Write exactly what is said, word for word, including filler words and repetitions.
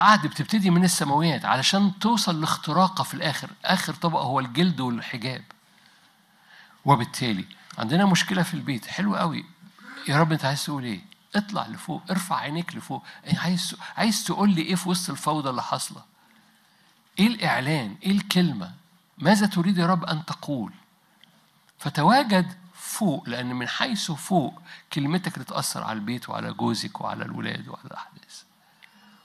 عهد بتبتدي من السماويات علشان توصل لاختراقة في الآخر. آخر طبقة هو الجلد والحجاب. وبالتالي عندنا مشكلة في البيت. حلو قوي. يا رب أنت عايز تقول إيه؟ اطلع لفوق، ارفع عينيك لفوق. عايز عايز تقول لي إيه في وسط الفوضى اللي حاصلة؟ إيه الإعلان؟ إيه الكلمة؟ ماذا تريد يا رب أن تقول؟ فتواجد فوق، لأن من حيث فوق كلمتك تتأثر على البيت وعلى جوزك وعلى الولاد وعلى الأحداث.